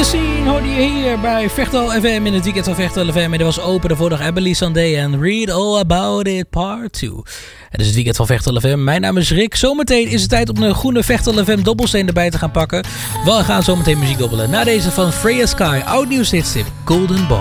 Scene hoorde je hier bij Vechtal FM in het weekend van Vechtal FM. En dat was open daarvoor nog Emily Sandé en Read All About It Part 2. Het is het weekend van Vechtal FM. Mijn naam is Rick. Zometeen is het tijd om een groene Vechtal FM dobbelsteen erbij te gaan pakken. We gaan zometeen muziek dobbelen. Na deze van Freya Sky, oud nieuws hitstip Golden Ball.